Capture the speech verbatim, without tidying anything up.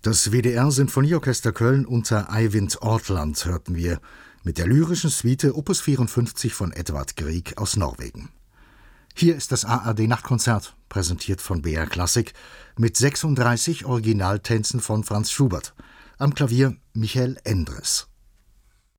Das W D R-Sinfonieorchester Köln unter Eivind Ortland hörten wir mit der lyrischen Suite Opus vierundfünfzig von Edvard Grieg aus Norwegen. Hier ist das A R D-Nachtkonzert, präsentiert von B R Klassik, mit sechsunddreißig Originaltänzen von Franz Schubert. Am Klavier Michael Endres.